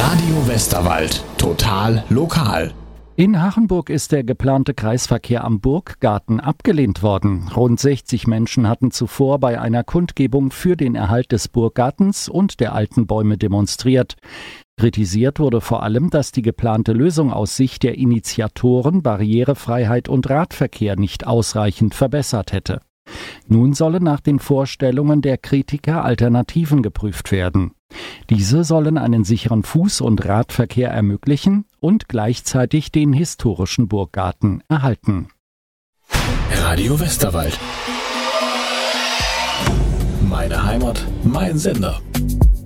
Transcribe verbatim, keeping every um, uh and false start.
Radio Westerwald. Total lokal. In Hachenburg ist der geplante Kreisverkehr am Burggarten abgelehnt worden. Rund sechzig Menschen hatten zuvor bei einer Kundgebung für den Erhalt des Burggartens und der alten Bäume demonstriert. Kritisiert wurde vor allem, dass die geplante Lösung aus Sicht der Initiatoren Barrierefreiheit und Radverkehr nicht ausreichend verbessert hätte. Nun sollen nach den Vorstellungen der Kritiker Alternativen geprüft werden. Diese sollen einen sicheren Fuß- und Radverkehr ermöglichen und gleichzeitig den historischen Burggarten erhalten. Radio Westerwald. Meine Heimat, mein Sender.